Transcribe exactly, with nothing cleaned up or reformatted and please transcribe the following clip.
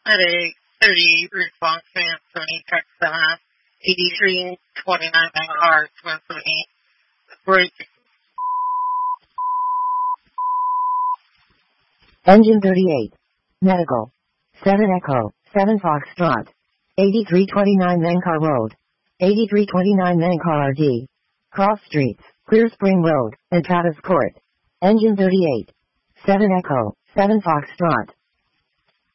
At a thirty response van, Sony Texana, eighty-three twenty-nine megahertz, when Sony break. Engine thirty-eight. Medical. seven Echo, seven Foxtrot. eighty-three twenty-nine Nankar Road. eighty-three twenty-nine Nankar R D. Cross Streets, Clear Spring Road, and Travis Court. Engine thirty-eight. seven Echo, seven Foxtrot.